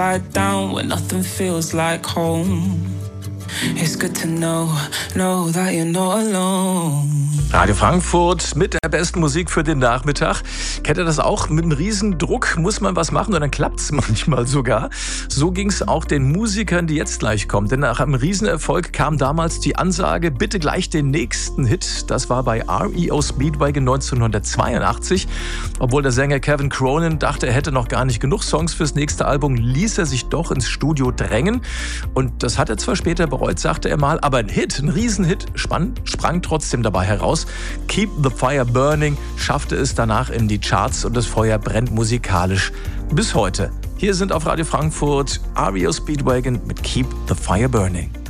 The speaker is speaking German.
Right down when nothing feels like home. It's good to know that you're not alone. Radio Frankfurt mit der besten Musik für den Nachmittag. Kennt ihr das auch? Mit einem riesen Druck muss man was machen und dann klappt es manchmal sogar. So ging es auch den Musikern, die jetzt gleich kommen. Denn nach einem Riesenerfolg kam damals die Ansage, bitte gleich den nächsten Hit. Das war bei REO Speedwagon 1982. Obwohl der Sänger Kevin Cronin dachte, er hätte noch gar nicht genug Songs fürs nächste Album, ließ er sich doch ins Studio drängen. Und das hat er zwar später bereut, sagte er mal, aber ein Riesenhit, sprang trotzdem dabei heraus. Keep the Fire Burning schaffte es danach in die Charts und das Feuer brennt musikalisch bis heute. Hier sind auf Radio Frankfurt REO Speedwagon mit Keep the Fire Burning.